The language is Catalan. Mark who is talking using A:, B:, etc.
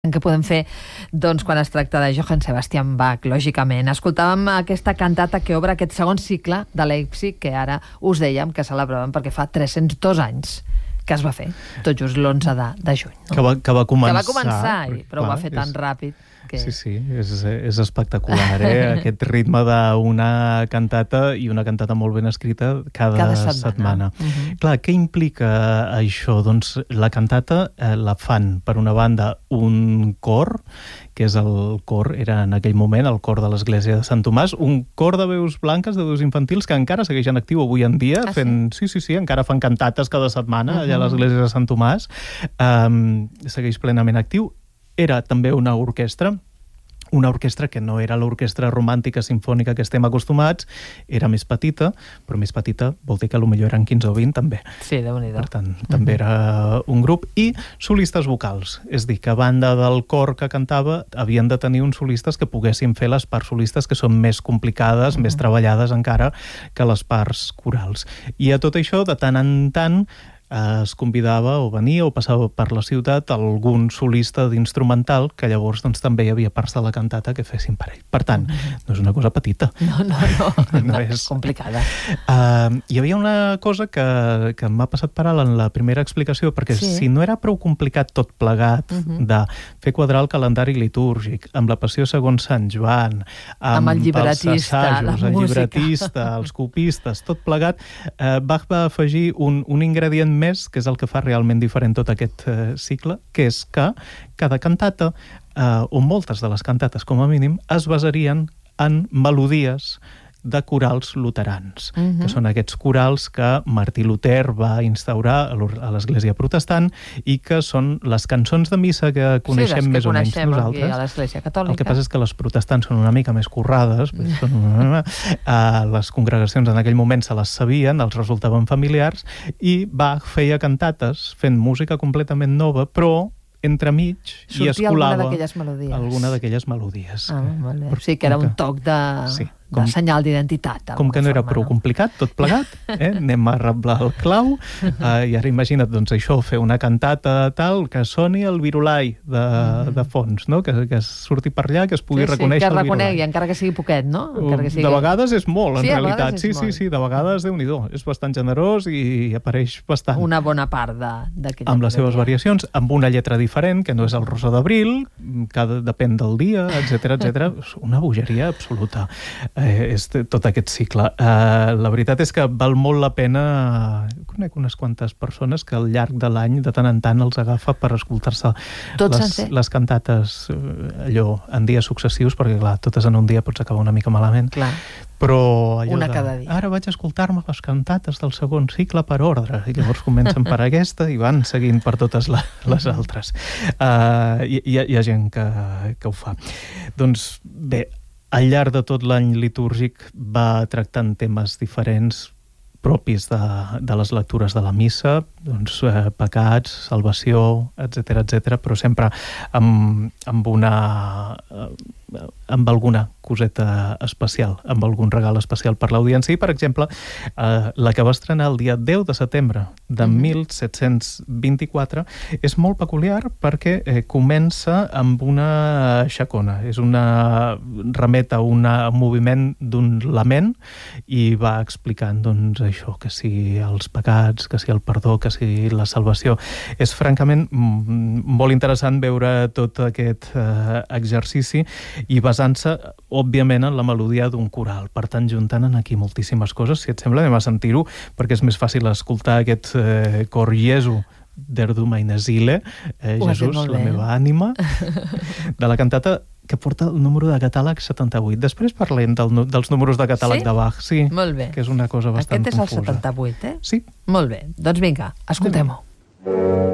A: que podem fer quan es tracta de Johann Sebastian Bach, lògicament. Escoltàvem aquesta cantata que obre aquest segon cicle de Leipzig, que ara us dèiem que celebràvem perquè fa 302 anys que es va fer, tot just l'11 de juny. No?
B: Que va començar.
A: Que va començar, però ho va fer tan ràpid.
B: Sí, és espectacular, aquest ritme d'una cantata i una cantata molt ben escrita cada setmana. Clar, què implica això? Doncs la cantata la fan, per una banda, un cor, que és el cor, era en aquell moment el cor de l'església de Sant Tomàs, un cor de veus blanques, de veus infantils, que encara segueix en actiu avui en dia, sí, encara fan cantates cada setmana allà a l'església de Sant Tomàs, segueix plenament actiu. Era també una orquestra que no era l'orquestra romàntica sinfònica que estem acostumats, era més petita, però més petita vol dir que potser eren 15 o 20 també.
A: Sí, Déu-n'hi-do.
B: Per tant, també era un grup. I solistes vocals, és dir, que a banda del cor que cantava, havien de tenir uns solistes que poguessin fer les parts solistes, que són més complicades, més treballades encara que les parts corals. I a tot això, de tant en tant, es convidava o venia o passava per la ciutat algun solista d'instrumental que llavors també hi havia parts de la cantata que fessin per ell. Per tant, no és una cosa petita.
A: No és complicada.
B: Hi havia una cosa que m'ha passat per alt en la primera explicació, perquè si no era prou complicat tot plegat de fer quadrar el calendari litúrgic, amb la passió segons Sant Joan,
A: amb el llibretista,
B: els assajos,
A: el
B: llibretista, els copistes, tot plegat, Bach va afegir un ingredient més, que és el que fa realment diferent tot aquest cicle, que és que cada cantata, o moltes de les cantates com a mínim, es basarien en melodies de corals luterans, que són aquests corals que Martí Luter va instaurar a l'Església Protestant i que són les cançons de missa que coneixem més o menys nosaltres.
A: A l'Església Catòlica.
B: El que passa és que les protestants són una mica més currades, les congregacions en aquell moment se les sabien, els resultaven familiars, i Bach feia cantates fent música completament nova, però entremig i es colava alguna d'aquelles melodies.
A: O sigui que era un toc de senyal d'identitat.
B: Com que no era prou complicat, tot plegat, anem a reblar el clau, i ara imagina't, doncs això, fer una cantata tal, que soni el virulai de fons, no? Que surti per allà, que es pugui reconèixer el virulai.
A: Que reconegui, encara que sigui poquet, no?
B: De vegades és molt, en realitat. Sí, de vegades, Déu-n'hi-do, és bastant generós i apareix bastant.
A: Una bona part d'aquella.
B: Amb les seves variacions, amb una lletra diferent, que no és el Rosa d'Abril, que depèn del dia, etc. Una bogeria absoluta. És tot aquest cicle. La veritat és que val molt la pena. Conec unes quantes persones que al llarg de l'any, de tant en tant, els agafa per escoltar-se les cantates allò en dies successius, perquè clar, totes en un dia pots acabar una mica malament.
A: Clar.
B: Però allò
A: una cada dia.
B: Ara vaig escoltar-me les cantates del segon cicle per ordre, i llavors comencen per aquesta i van seguint per totes les altres. Hi ha gent que ho fa. Doncs bé, al llarg de tot l'any litúrgic va tractant temes diferents propis de les lectures de la missa, doncs pecats, salvació, etc., però sempre amb alguna coseta especial, amb algun regal especial per l'audiència. I, per exemple, la que va estrenar el dia 10 de setembre de 1724 és molt peculiar perquè comença amb una xacona. Remet a un moviment d'un lament i va explicant, doncs, això, que si els pecats, que si el perdó, que si la salvació. És francament molt interessant veure tot aquest exercici i basant-se, òbviament, en la melodia d'un coral. Per tant, juntant aquí moltíssimes coses. Si et sembla, anem a sentir-ho, perquè és més fàcil escoltar aquest cor Jesu, Der du meine Seele, Jesús, la meva ànima, de la cantata que porta el número de catàleg 78. Després parlem dels números de catàleg de Bach. Sí, molt bé. Que és una cosa bastant confusa.
A: Aquest és el 78,
B: Sí.
A: Molt bé. Doncs vinga, escoltem-ho.